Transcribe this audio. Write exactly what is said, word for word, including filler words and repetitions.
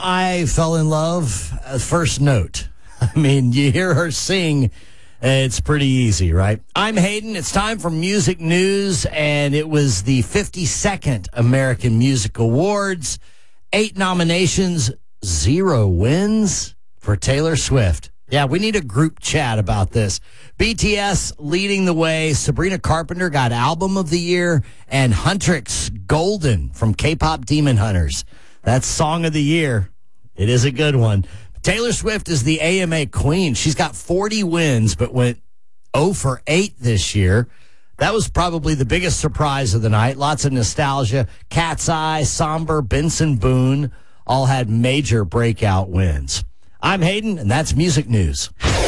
I fell in love at first note. I mean, you hear her sing, it's pretty easy, right? I'm Hayden. It's time for music news, and it was the fifty-second American Music Awards. Eight nominations, zero wins for Taylor Swift. Yeah, we need a group chat about this. B T S leading the way. Sabrina Carpenter got Album of the Year, and Huntrix Golden from K-Pop Demon Hunters. That's Song of the Year. It is a good one. Taylor Swift is the A M A queen. She's got forty wins, but went oh for eight this year. That was probably the biggest surprise of the night. Lots of nostalgia. Cat's Eye, Somber, Benson Boone all had major breakout wins. I'm Hayden, and that's music news.